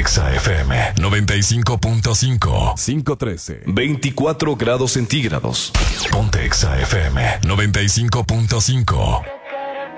Exa FM 95.5. 513. 24 grados centígrados. Ponte Exa FM 95.5.